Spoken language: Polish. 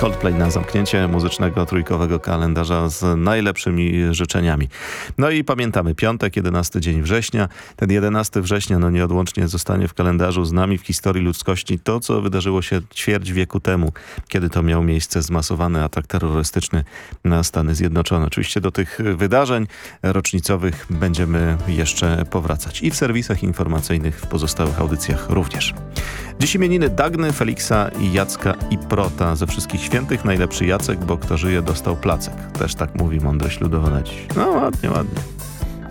Coldplay na zamknięcie muzycznego trójkowego kalendarza z najlepszymi życzeniami. No i pamiętamy piątek, 11 dzień września. Ten 11 września nieodłącznie zostanie w kalendarzu z nami w historii ludzkości to, co wydarzyło się ćwierć wieku temu, kiedy to miał miejsce zmasowany atak terrorystyczny na Stany Zjednoczone. Oczywiście do tych wydarzeń rocznicowych będziemy jeszcze powracać i w serwisach informacyjnych, w pozostałych audycjach również. Dziś imieniny Dagny, Feliksa, Jacka i Prota. Ze wszystkich świętych najlepszy Jacek, bo kto żyje dostał placek. Też tak mówi mądrość ludowa na dziś. No ładnie, ładnie.